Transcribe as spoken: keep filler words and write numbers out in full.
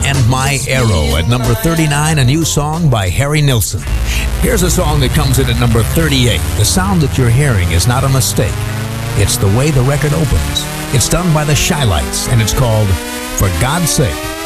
and My Arrow. At number thirty-nine, a new song by Harry Nilsson. Here's a song that comes in at number thirty-eight. The sound that you're hearing is not a mistake. It's the way the record opens. It's done by the Shy Lights, and it's called For God's Sake.